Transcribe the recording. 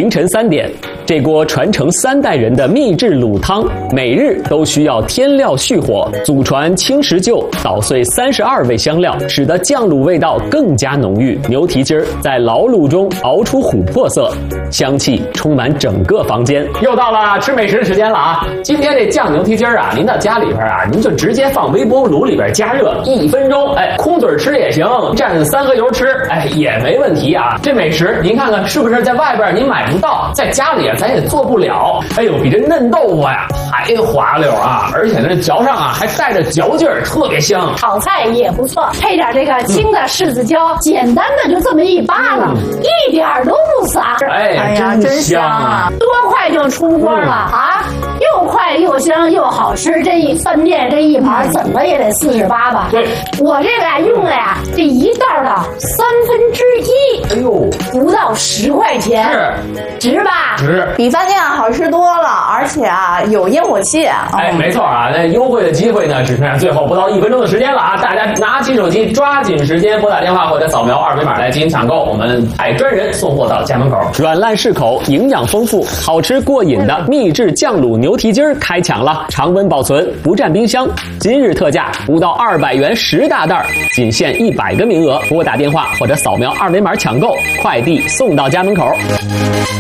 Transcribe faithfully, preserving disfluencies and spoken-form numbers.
凌晨三点，这锅传承三代人的秘制卤汤，每日都需要添料续火，祖传青石臼捣碎三十二味香料，使得酱卤味道更加浓郁。牛蹄筋儿在老卤中熬出琥珀色，香气充满整个房间。又到了吃美食的时间了啊！今天这酱牛蹄筋儿啊，您到家里边啊，您就直接放微波炉里边加热一分钟，哎，空嘴吃也行，蘸三合油吃，哎，也没问题啊。这美食您看看是不是在外边您买不到，在家里咱也做不了。哎呦，比这嫩豆腐呀还滑溜啊，而且呢嚼上啊还带着嚼劲儿，特别香。 炒菜也不错，配点这个青的柿子椒，嗯、简单的就这么一扒拉，嗯、一点都不洒。 哎呀，真香啊！ 多快就出锅了、嗯、啊！又快又香又好吃，这一饭店这一盘怎么也得四十八吧？对，我这个呀用了呀这一袋的三分之一，哎呦，不到十块钱，是值吧？ 值， 比饭店好吃多了，而且啊有烟火气。 哎，没错啊，那优惠的机会呢，只剩下最后不到一分钟的时间了啊！大家拿起手机，抓紧时间拨打电话或者扫描二维码来进行抢购，我们派专人送货到家门口。软烂适口，营养丰富，好吃过瘾的秘制酱卤牛蹄筋儿开抢了，常温保存，不占冰箱。今日特价不到二百元十大袋，仅限一百个名额，拨打电话或者扫描二维码抢购，快递送到家门口。